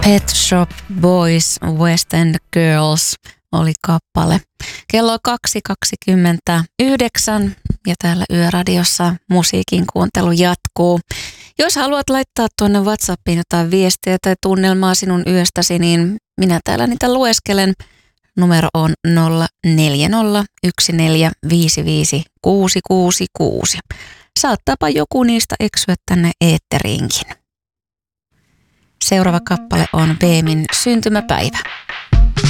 Pet Shop Boys, West End Girls oli kappale. Kello 2.29 ja täällä Yöradiossa musiikin kuuntelu jatkuu. Jos haluat laittaa tuonne WhatsAppiin jotain viestiä tai tunnelmaa sinun yöstäsi, niin minä täällä niitä lueskelen. Numero on 0401455666. Saattaapa joku niistä eksyä tänne eetteriinkin. Seuraava kappale on Beemin Syntymäpäivä.